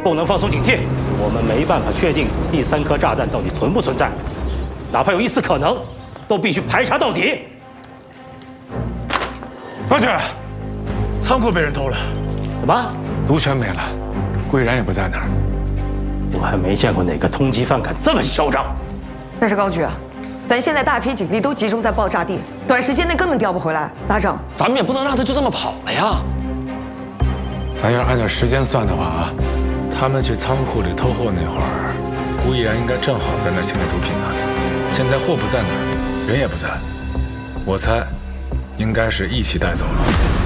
不能放松警惕。我们没办法确定第3颗炸弹到底存不存在，哪怕有一丝可能，都必须排查到底。 团长，仓库被人偷了。 什么？ 毒全没了，顾毅然也不在那儿。 我还没见过哪个通缉犯敢这么嚣张。 但是高局啊，咱现在大批警力都集中在爆炸地，短时间内根本调不回来，咋整？ 咱们也不能让他就这么跑了呀。 咱要是按照时间算的话啊，他们去仓库里偷货那会儿，顾毅然应该正好在那儿清理毒品呢。现在货不在那儿，人也不在，我猜，应该是一起带走了。